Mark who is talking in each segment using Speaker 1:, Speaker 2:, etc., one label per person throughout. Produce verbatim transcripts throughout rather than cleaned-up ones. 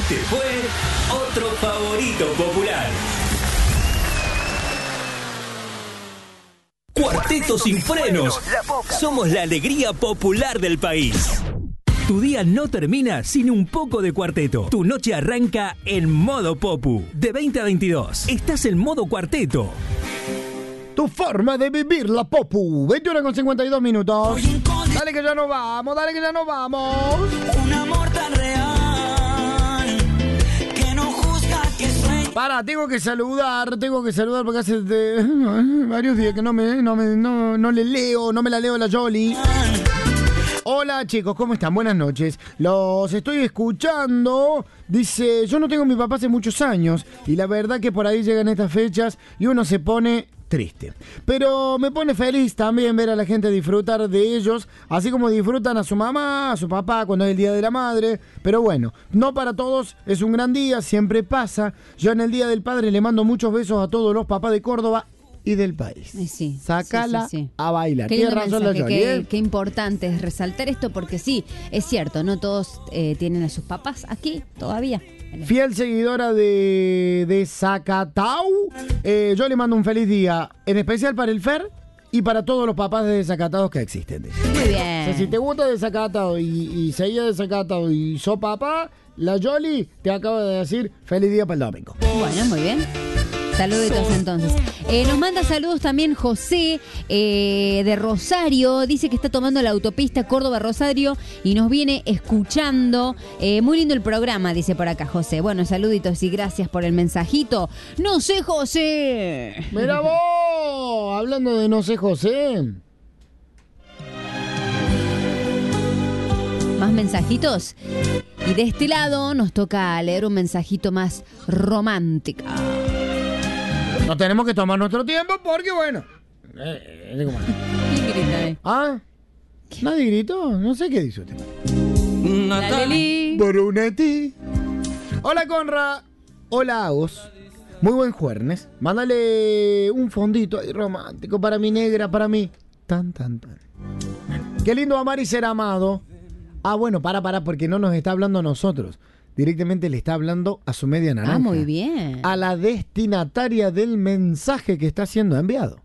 Speaker 1: Este fue otro favorito popular. Cuarteto Sin Frenos. Somos la alegría popular del país. Tu día no termina sin un poco de cuarteto. Tu noche arranca en modo popu. De veinte a veintidós. Estás en modo cuarteto.
Speaker 2: Tu forma de vivir la popu. veintiuno con cincuenta y dos minutos. Dale que ya nos vamos, dale que ya nos vamos.
Speaker 3: Un amor tan real que no juzga, que sueña.
Speaker 2: Para, tengo que saludar, tengo que saludar porque hace de, varios días que no me, no me, no, no le leo, no me la leo la Yoli. Hola chicos, ¿cómo están? Buenas noches. Los estoy escuchando. Dice, yo no tengo a mi papá hace muchos años y la verdad que por ahí llegan estas fechas y uno se pone triste. Pero me pone feliz también ver a la gente disfrutar de ellos, así como disfrutan a su mamá, a su papá cuando es el Día de la Madre. Pero bueno, no para todos es un gran día, siempre pasa. Yo en el Día del Padre le mando muchos besos a todos los papás de Córdoba y del país.
Speaker 4: Sí,
Speaker 2: Sácala
Speaker 4: sí, sí, sí.
Speaker 2: a bailar.
Speaker 4: Qué,
Speaker 2: Tiene razón la Yoli,
Speaker 4: qué,
Speaker 2: ¿eh?
Speaker 4: qué importante es resaltar esto porque sí, es cierto, no todos eh, tienen a sus papás aquí todavía.
Speaker 2: Fiel seguidora de, de Zacatau, eh, yo le mando un feliz día, en especial para el Fer y para todos los papás de Zacatau que existen.
Speaker 4: Muy bien.
Speaker 2: O sea, si te gusta de Zacatau y, y seguís de Zacatau y sos papá, la Yoli te acaba de decir feliz día para el domingo.
Speaker 4: Bueno, muy bien. Saluditos entonces. Eh, nos manda saludos también José eh, de Rosario. Dice que está tomando la autopista Córdoba-Rosario y nos viene escuchando. Eh, muy lindo el programa, dice por acá José. Bueno, saluditos y gracias por el mensajito. No sé, José.
Speaker 2: Mira vos, hablando de no sé, José.
Speaker 4: Más mensajitos. Y de este lado nos toca leer un mensajito más romántico.
Speaker 2: No tenemos que tomar nuestro tiempo porque, bueno. Eh, eh, ¿cómo?
Speaker 4: ¿Quién grita ahí?
Speaker 2: ¿Ah? ¿Nadie gritó? No sé qué dice usted.
Speaker 4: Natalie
Speaker 2: Brunetti. Hola, Conra. Hola, Agos. Muy buen jueves. Mándale un fondito ahí romántico para mi negra, para mí. Tan, tan, tan. Qué lindo amar y ser amado. Ah, bueno, para, para, porque no nos está hablando a nosotros. Directamente le está hablando a su media naranja.
Speaker 4: Ah, muy bien.
Speaker 2: A la destinataria del mensaje que está siendo enviado.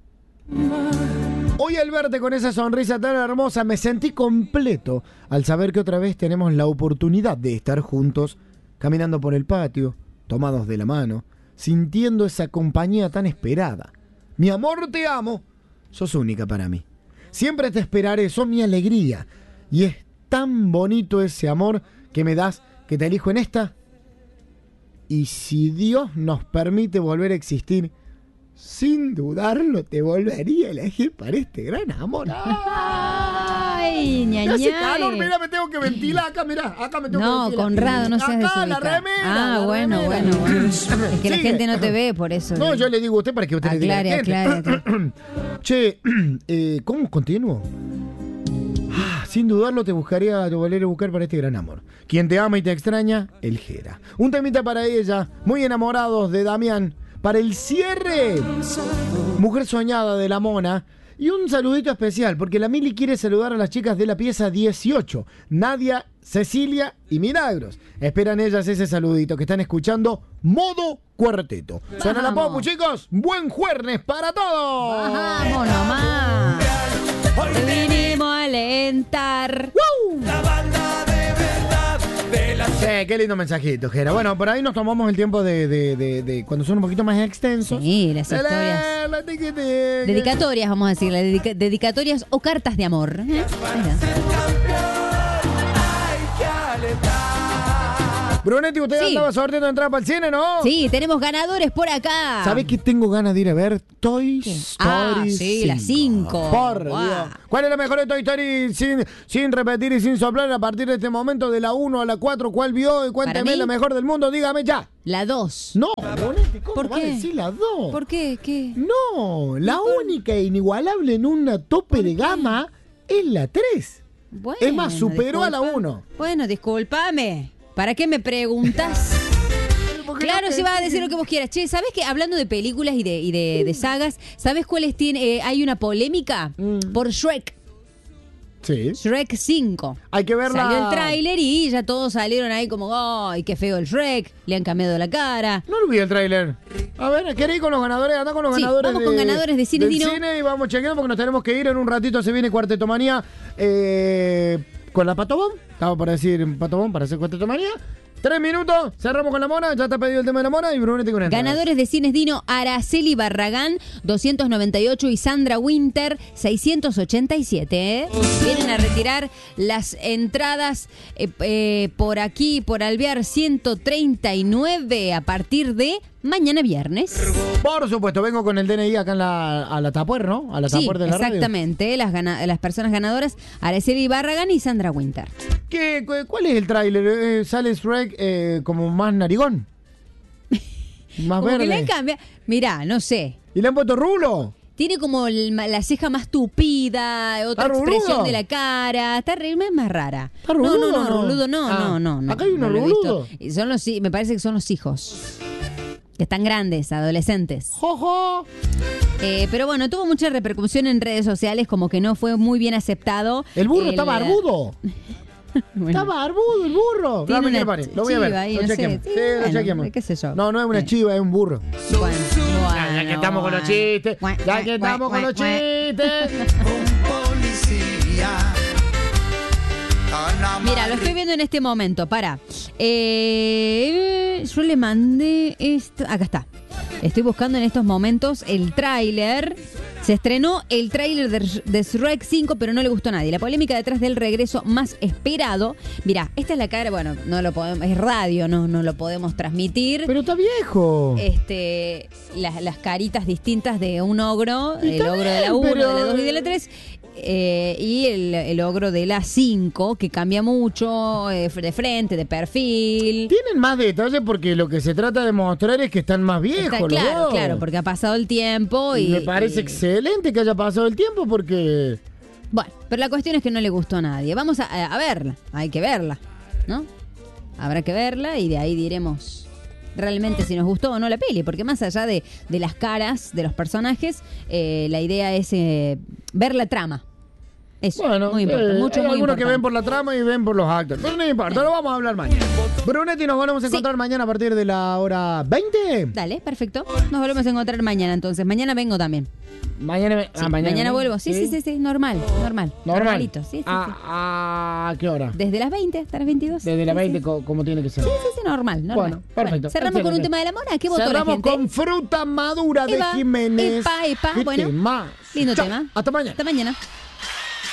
Speaker 2: Hoy al verte con esa sonrisa tan hermosa me sentí completo al saber que otra vez tenemos la oportunidad de estar juntos, caminando por el patio, tomados de la mano, sintiendo esa compañía tan esperada. Mi amor, te amo. Sos única para mí. Siempre te esperaré, sos mi alegría. Y es tan bonito ese amor que me das que te elijo en esta. Y si Dios nos permite volver a existir, sin dudarlo te volvería a elegir para este gran amor.
Speaker 4: Ay, ña,
Speaker 2: Me hace
Speaker 4: ña.
Speaker 2: calor, mira, me tengo que ventilar acá, mira, acá me tengo
Speaker 4: No,
Speaker 2: que ventilar.
Speaker 4: Conrado, no seas
Speaker 2: acá, la
Speaker 4: desubicado.
Speaker 2: remera.
Speaker 4: Ah,
Speaker 2: la
Speaker 4: bueno,
Speaker 2: remera.
Speaker 4: bueno, bueno. Es que la
Speaker 2: Sigue.
Speaker 4: gente no te ve, por eso.
Speaker 2: No, yo le digo a usted para que usted
Speaker 4: Aclare,
Speaker 2: le diga a la gente.
Speaker 4: aclare.
Speaker 2: Che, eh, ¿cómo continúo? Ah, sin dudarlo te buscaría, te volveré a buscar para este gran amor. Quien te ama y te extraña, el Jera. Un temita para ella, muy enamorados de Damián. Para el cierre, Mujer Soñada de la Mona. Y un saludito especial, porque la Mili quiere saludar a las chicas de la pieza dieciocho. Nadia, Cecilia y Milagros. Esperan ellas ese saludito que están escuchando Modo Cuarteto. Suena la
Speaker 4: Vamos.
Speaker 2: popu, chicos. Buen jueves para todos.
Speaker 4: Vamos nomás. Te vinimos a alentar.
Speaker 3: La banda de verdad de la
Speaker 2: Sí, qué lindo mensajito, Jera. Bueno, por ahí nos tomamos el tiempo de, de, de, de cuando son un poquito más extensos.
Speaker 4: Sí, las
Speaker 2: De
Speaker 4: historias.
Speaker 2: la- la tiqui, tiqui.
Speaker 4: Dedicatorias, vamos a decirle. dedica- dedicatorias o cartas de amor. ¿Eh? Mira.
Speaker 3: hay que alentar.
Speaker 2: Brunetti, usted
Speaker 4: Sí.
Speaker 2: andaba sorteando entrada para el cine, ¿no?
Speaker 4: Sí, tenemos ganadores por acá.
Speaker 2: ¿Sabés que tengo ganas de ir a ver Toy Story
Speaker 4: Ah, sí, las cinco.
Speaker 2: Por
Speaker 4: Guau.
Speaker 2: Dios. ¿Cuál es la mejor de Toy Story sin, sin repetir y sin soplar a partir de este momento de la uno a la cuatro? ¿Cuál vio y cuénteme
Speaker 4: mí-
Speaker 2: la mejor del mundo? Dígame ya.
Speaker 4: La dos.
Speaker 2: No, Brunetti, ¿cómo
Speaker 4: ¿Por
Speaker 2: va a
Speaker 4: qué?
Speaker 2: decir la dos?
Speaker 4: ¿Por qué? ¿Qué?
Speaker 2: No, la única e inigualable en una tope de gama es la tres.
Speaker 4: Bueno,
Speaker 2: Es más, superó a la
Speaker 4: disculpa.
Speaker 2: uno.
Speaker 4: Bueno, discúlpame. ¿Para qué me preguntas?
Speaker 2: Porque
Speaker 4: Claro,
Speaker 2: no
Speaker 4: si
Speaker 2: te-
Speaker 4: vas a decir lo que vos quieras. Che, ¿sabés que hablando de películas y de, y de, de sagas, ¿sabés cuáles tiene? Eh, hay una polémica
Speaker 2: Mm.
Speaker 4: por Shrek.
Speaker 2: Sí.
Speaker 4: Shrek cinco.
Speaker 2: Hay que verla.
Speaker 4: Salió el tráiler y ya todos salieron ahí como, ¡ay, qué feo el Shrek! Le han cambiado la cara.
Speaker 2: No lo vi el tráiler. A ver, ¿querés ir con los ganadores? Anda con los
Speaker 4: Sí,
Speaker 2: ganadores
Speaker 4: vamos
Speaker 2: de,
Speaker 4: con ganadores de Cine
Speaker 2: del
Speaker 4: Dino.
Speaker 2: cine y vamos chequeando porque nos tenemos que ir. En un ratito se viene Cuarteto Manía eh, con la Patobón. Estaba para decir Patobón para hacer Cuarteto Manía. Tres minutos, cerramos con la mona, ya está pedido el tema de la mona y Brunetti con entradas.
Speaker 4: Ganadores de Cines Dino, Araceli Barragán, doscientos noventa y ocho, y Sandra Winter, seiscientos ochenta y siete. ¿eh? Vienen a retirar las entradas eh, eh, por aquí, por Alvear ciento treinta y nueve, a partir de mañana viernes.
Speaker 2: Por supuesto, vengo con el D N I acá en la, a la Tapuer, ¿no? A la
Speaker 4: Sí,
Speaker 2: Tapuer de la radio.
Speaker 4: exactamente. Las, gana- las personas ganadoras, Araceli Barragán y Sandra Winter.
Speaker 2: ¿Qué, cu- ¿Cuál es el tráiler? Eh, ¿Sale Shrek eh, como más narigón? Más
Speaker 4: Como que
Speaker 2: verde.
Speaker 4: le han cambiado. Mirá, no sé.
Speaker 2: ¿Y le han puesto rulo?
Speaker 4: Tiene como el- la ceja más tupida, otra
Speaker 2: ¿Está
Speaker 4: expresión
Speaker 2: ruludo?
Speaker 4: de la cara. Está re- es más rara.
Speaker 2: ¿Está
Speaker 4: no, no,
Speaker 2: ruludo
Speaker 4: no,
Speaker 2: o no?
Speaker 4: ruludo no,
Speaker 2: Ah,
Speaker 4: no, no, no.
Speaker 2: acá hay uno
Speaker 4: no lo he visto.
Speaker 2: ruludo.
Speaker 4: Y son los, hi- me parece que son los hijos. Que están grandes, adolescentes.
Speaker 2: ¡Jojo!
Speaker 4: Eh, pero bueno, tuvo mucha repercusión en redes sociales, como que no fue muy bien aceptado.
Speaker 2: El burro está barbudo.
Speaker 4: Bueno.
Speaker 2: Está barbudo el burro.
Speaker 4: Tiene
Speaker 2: No, me
Speaker 4: una
Speaker 2: pare. Lo voy a ver.
Speaker 4: chiva ahí,
Speaker 2: Lo
Speaker 4: no sé.
Speaker 2: chequeamos.
Speaker 4: Sí,
Speaker 2: Sí, lo
Speaker 4: bueno,
Speaker 2: chequeamos.
Speaker 4: qué sé yo.
Speaker 2: No, no es una
Speaker 4: Eh.
Speaker 2: chiva, es un burro.
Speaker 4: Bueno,
Speaker 2: Ya, ya que estamos con los chistes. Ya que estamos con los chistes.
Speaker 4: Mira, lo estoy viendo en este momento. Para. Eh, yo le mandé esto. Acá está. Estoy buscando en estos momentos el tráiler. Se estrenó el tráiler de, de Shrek cinco, pero no le gustó a nadie. La polémica detrás del regreso más esperado. Mira, esta es la cara. Bueno, no lo podemos. Es radio, no, no lo podemos transmitir.
Speaker 2: Pero está viejo.
Speaker 4: Este, las, las caritas distintas de un ogro, el
Speaker 2: Está
Speaker 4: ogro de la
Speaker 2: bien,
Speaker 4: uno,
Speaker 2: pero-
Speaker 4: de la dos y de la tres, eh, y el, el ogro de la cinco, que cambia mucho, eh, de frente, de perfil.
Speaker 2: Tienen más detalles porque lo que se trata de mostrar es que están más viejos.
Speaker 4: Está
Speaker 2: los
Speaker 4: claro,
Speaker 2: dos.
Speaker 4: claro, porque ha pasado el tiempo y...
Speaker 2: Me parece
Speaker 4: y-
Speaker 2: excelente que haya pasado el tiempo porque...
Speaker 4: Bueno, pero la cuestión es que no le gustó a nadie. Vamos a, a verla, hay que verla, ¿no? Habrá que verla y de ahí diremos realmente si nos gustó o no la peli, porque más allá de, de las caras de los personajes, eh, la idea es eh, ver la trama. Eso,
Speaker 2: Bueno,
Speaker 4: muy importante,
Speaker 2: eh,
Speaker 4: mucho,
Speaker 2: hay
Speaker 4: muy
Speaker 2: algunos que
Speaker 4: importante.
Speaker 2: ven por la trama y ven por los actores. Pero no importa, lo vamos a hablar mañana. Brunetti, nos volvemos a
Speaker 4: Sí.
Speaker 2: encontrar mañana a partir de la hora veinte.
Speaker 4: Dale, perfecto. Nos volvemos a encontrar mañana entonces. Mañana vengo también.
Speaker 2: Mañana,
Speaker 4: Sí,
Speaker 2: ah,
Speaker 4: mañana,
Speaker 2: mañana,
Speaker 4: vuelvo. Sí, sí, sí, sí, normal, normal.
Speaker 2: Normal.
Speaker 4: Normalito, sí, sí, sí.
Speaker 2: ¿A, ¿A qué hora?
Speaker 4: Desde las veinte hasta las veintidós.
Speaker 2: Desde las
Speaker 4: Sí,
Speaker 2: veinte,
Speaker 4: sí.
Speaker 2: co- como tiene que ser.
Speaker 4: Sí, sí, sí, normal, normal.
Speaker 2: Bueno, perfecto.
Speaker 4: cerramos con un
Speaker 2: Excelente.
Speaker 4: tema de la mona. ¿Qué votó la
Speaker 2: Cerramos
Speaker 4: gente?
Speaker 2: con Fruta Madura de
Speaker 4: Epa,
Speaker 2: Jiménez.
Speaker 4: epa, epa.
Speaker 2: ¿Qué
Speaker 4: Bueno,
Speaker 2: tema?
Speaker 4: lindo
Speaker 2: Chao,
Speaker 4: tema.
Speaker 2: Hasta mañana.
Speaker 4: Hasta mañana.